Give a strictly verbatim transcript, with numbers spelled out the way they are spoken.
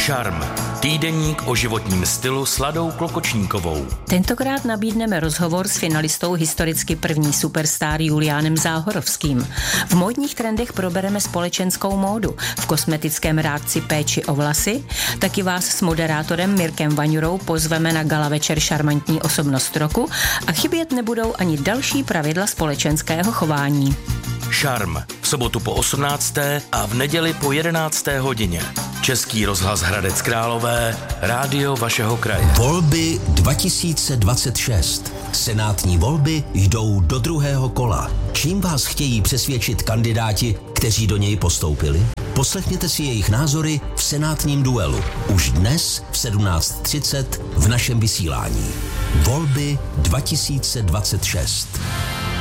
Šarm. Týdeník o životním stylu s Ladou Klokočníkovou. Tentokrát nabídneme rozhovor s finalistou historicky první superstar Juliánem Záhorovským. V módních trendech probereme společenskou módu, v kosmetickém reakci péči o vlasy, taky vás s moderátorem Mirkem Vaňurou pozveme na gala večer Šarmantní osobnost roku a chybět nebudou ani další pravidla společenského chování. Šarm. V sobotu po osmnácté a v neděli po jedenácté hodině. Český rozhlas Hradec Králové, rádio vašeho kraje. Volby dva tisíce dvacet šest. Senátní volby jdou do druhého kola. Čím vás chtějí přesvědčit kandidáti, kteří do něj postoupili? Poslechněte si jejich názory v senátním duelu. Už dnes v sedmnáct třicet v našem vysílání. Volby dva tisíce dvacet šest.